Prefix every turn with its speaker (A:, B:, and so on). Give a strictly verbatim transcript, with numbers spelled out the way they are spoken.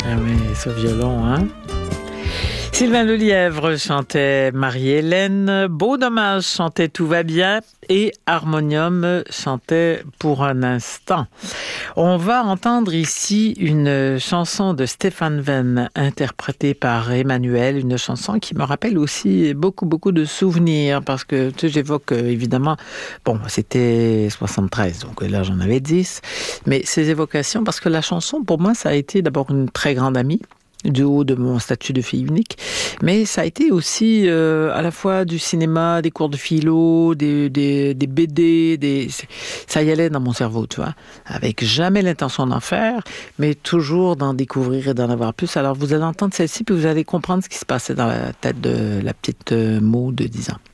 A: Ah oui, ce violon, hein? Sylvain Lelièvre chantait Marie-Hélène, Beau Dommage chantait Tout va bien et Harmonium chantait Pour un instant. On va entendre ici une chanson de Stéphane Venn interprétée par Emmanuel, une chanson qui me rappelle aussi beaucoup beaucoup de souvenirs parce que tu sais, j'évoque évidemment, bon c'était soixante-treize donc là j'en avais dix, mais ces évocations parce que la chanson pour moi ça a été d'abord une très grande amie du haut de mon statut de fille unique, mais ça a été aussi euh, à la fois du cinéma, des cours de philo, des, des, des B D, des... ça y allait dans mon cerveau, tu vois, avec jamais l'intention d'en faire, mais toujours d'en découvrir et d'en avoir plus. Alors vous allez entendre celle-ci, puis vous allez comprendre ce qui se passait dans la tête de la petite Maud de dix ans.